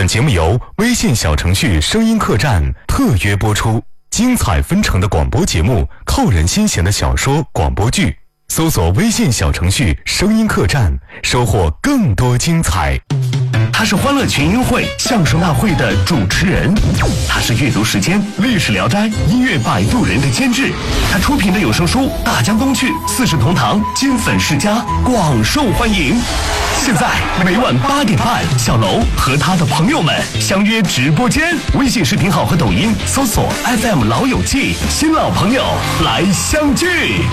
本节目由微信小程序声音客栈特约播出，精彩纷呈的广播节目，扣人心弦的小说广播剧，搜索微信小程序声音客栈，收获更多精彩。 他是欢乐群英会相声大会的主持人，他是阅读时间历史聊斋音乐摆渡人的监制，他出品的有声书《大江东去》四世同堂金粉世家广受欢迎。现在每晚8点半，小楼和他的朋友们相约直播间，微信视频号和抖音搜索 FM 老友记，新老朋友来相聚。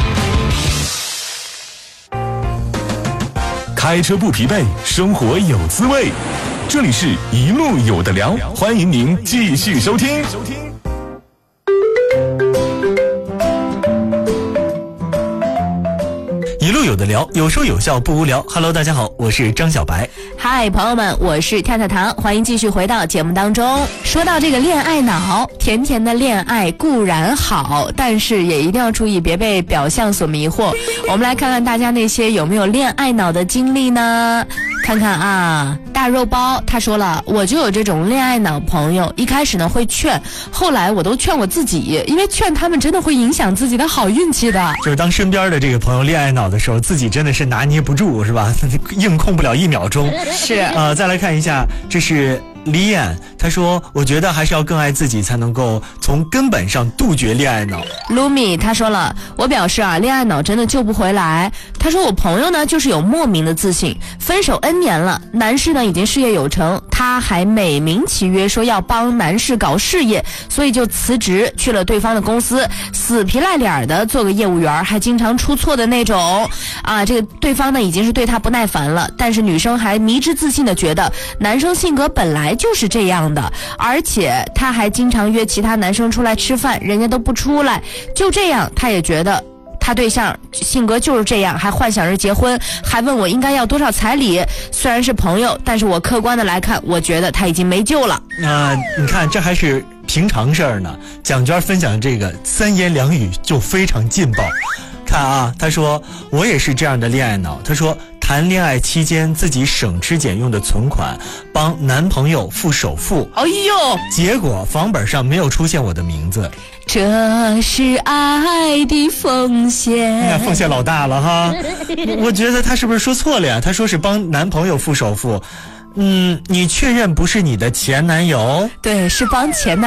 开车不疲惫，生活有滋味。这里是一路有的聊，欢迎您继续收听。 一路有的聊，有说有笑不无聊。Hello， 大家好，我是张小白。 嗨，朋友们，我是跳跳糖，欢迎继续回到节目当中。说到这个恋爱脑，甜甜的恋爱固然好，但是也一定要注意，别被表象所迷惑。我们来看看大家那些有没有恋爱脑的经历呢？看看啊，大肉包他说了，我就有这种恋爱脑朋友，一开始呢会劝，后来我都劝我自己，因为劝他们真的会影响自己的好运气的。 就是当身边的这个朋友恋爱脑的时候，自己真的是拿捏不住，是吧？硬控不了1秒钟。 是再来看一下，这是李艳，他说我觉得还是要更爱自己，才能够从根本上杜绝恋爱脑。 卢米他说了，我表示啊，恋爱脑真的救不回来。他说我朋友呢就是有莫名的自信，分手 N 年了，男士呢已经事业有成，他还美名其曰说要帮男士搞事业，所以就辞职去了对方的公司，死皮赖脸的做个业务员，还经常出错的那种啊。这个对方呢已经是对他不耐烦了，但是女生还迷之自信的觉得男生性格本来就是这样的，而且他还经常约其他男生出来吃饭，人家都不出来，就这样他也觉得他对象性格就是这样，还幻想着结婚，还问我应该要多少彩礼。虽然是朋友，但是我客观的来看，我觉得他已经没救了。 你看这还是平常事儿呢。蒋娟分享这个3言2语就非常劲爆。看啊，他说我也是这样的恋爱脑。他说谈恋爱期间自己省吃俭用的存款帮男朋友付首付， 哎呦， 结果房本上没有出现我的名字。 这是爱的奉献。 那奉献老大了哈。我觉得他是不是说错了呀？他说是帮男朋友付首付。你确认不是你的前男友？ 对，是帮前男友